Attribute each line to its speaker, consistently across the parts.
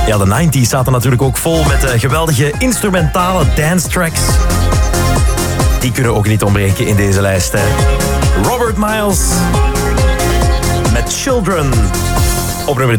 Speaker 1: Ja, de 90s zaten natuurlijk ook vol met geweldige instrumentale dance tracks. Die kunnen ook niet ontbreken in deze lijst. Hè. Robert Miles met Children op nummer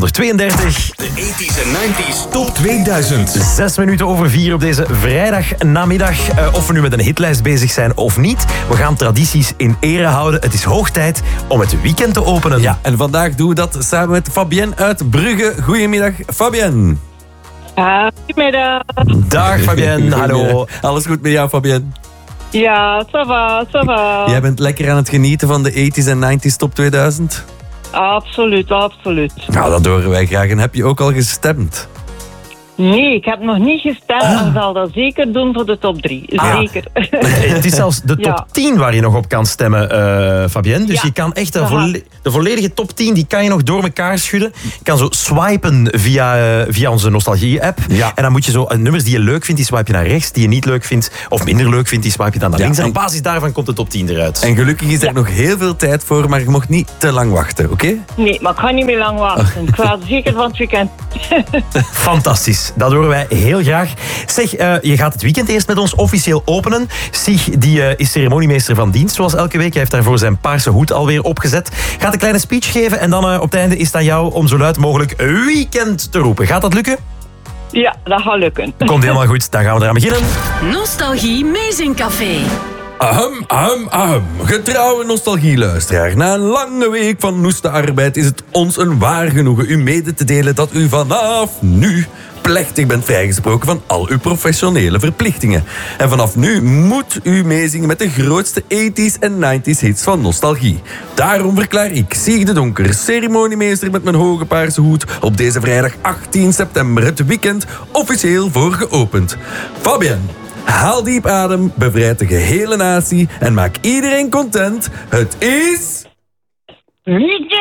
Speaker 1: 1232.
Speaker 2: De 80s en 90s top 2000.
Speaker 1: 6 minuten over 4 op deze vrijdagnamiddag. Of we nu met een hitlijst bezig zijn of niet, we gaan tradities in ere houden. Het is hoog tijd om het weekend te openen.
Speaker 3: Ja, en vandaag doen we dat samen met Fabienne uit Brugge. Goedemiddag, Fabienne.
Speaker 4: Goedemiddag.
Speaker 1: Dag Fabienne, hallo.
Speaker 3: Alles goed met jou, Fabienne?
Speaker 4: Ja, ça va, ça va.
Speaker 3: Jij bent lekker aan het genieten van de 80s en 90s top 2000?
Speaker 4: Absoluut, absoluut.
Speaker 3: Nou, dat horen wij graag. En heb je ook al gestemd?
Speaker 4: Nee, ik heb nog niet gestemd, maar zal dat zeker doen voor de top 3. Zeker.
Speaker 1: Het is zelfs de top 10 waar je nog op kan stemmen, Fabienne. Dus je kan echt de volledige top 10, die kan je nog door elkaar schudden. Je kan zo swipen via onze Nostalgie-app.
Speaker 3: Ja.
Speaker 1: En dan moet je zo nummers die je leuk vindt, die swipe je naar rechts. Die je niet leuk vindt, of minder leuk vindt, die swipe je dan naar links. En op basis daarvan komt de top 10 eruit.
Speaker 3: En gelukkig is er nog heel veel tijd voor, maar je mocht niet te lang wachten, oké?
Speaker 4: Nee, maar ik ga niet meer lang wachten. Ik ga zeker van het weekend.
Speaker 1: Fantastisch. Dat horen wij heel graag. Zeg, je gaat het weekend eerst met ons officieel openen. Sig, die is ceremoniemeester van dienst, zoals elke week. Hij heeft daarvoor zijn paarse hoed alweer opgezet. Gaat een kleine speech geven en dan op het einde is het aan jou om zo luid mogelijk weekend te roepen. Gaat dat lukken?
Speaker 4: Ja, dat gaat lukken.
Speaker 1: Komt helemaal goed. Dan gaan we eraan beginnen.
Speaker 5: Nostalgie Meezincafé.
Speaker 3: Ahem, ahem, ahem. Getrouwe nostalgieluisteraar. Na een lange week van noeste arbeid is het ons een waar genoegen u mede te delen dat u vanaf nu plechtig bent vrijgesproken van al uw professionele verplichtingen. En vanaf nu moet u meezingen met de grootste 80s en 90s hits van nostalgie. Daarom verklaar ik Sig de Donker, ceremoniemeester met mijn hoge paarse hoed, op deze vrijdag 18 september het weekend officieel voor geopend. Fabienne, haal diep adem, bevrijd de gehele natie en maak iedereen content. Het is...
Speaker 4: Weekend!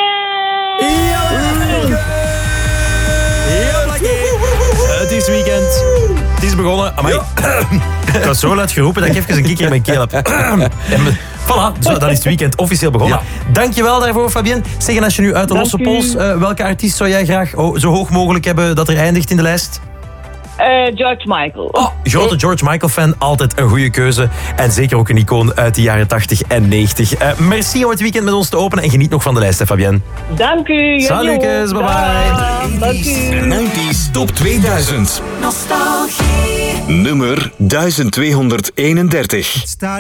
Speaker 1: Het is weekend. Het is begonnen. Amai. Ik was zo luid geroepen dat ik even een kikker in mijn keel heb. Voilà, dan is het weekend officieel begonnen. Ja. Dankjewel daarvoor, Fabienne. Zeg, en als je nu uit de losse pols, welke artiest zou jij graag zo hoog mogelijk hebben dat er eindigt in de lijst?
Speaker 4: George Michael.
Speaker 1: Oh, grote George Michael-fan, altijd een goede keuze. En zeker ook een icoon uit de jaren 80 en 90. Merci om het weekend met ons te openen en geniet nog van de lijst, hè, Fabienne.
Speaker 4: Dank u.
Speaker 1: Salutjes, bye bye.
Speaker 4: Dank u.
Speaker 2: 90s top 2000.
Speaker 5: Nostalgie.
Speaker 2: Nummer 1231.